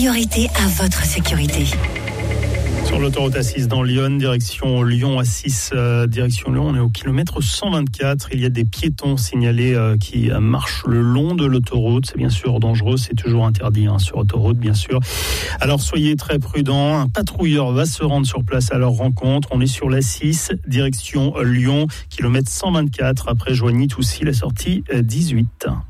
priorité à votre sécurité. Sur l'autoroute A6 dans Lyon, direction Lyon A6, direction Lyon, on est au kilomètre 124. Il y a des piétons signalés qui marchent le long de l'autoroute. C'est bien sûr dangereux, c'est toujours interdit sur autoroute, bien sûr. Alors soyez très prudents. Un patrouilleur va se rendre sur place à leur rencontre. On est sur l'A6, direction Lyon, kilomètre 124. Après Joigny-Toussy, la sortie 18.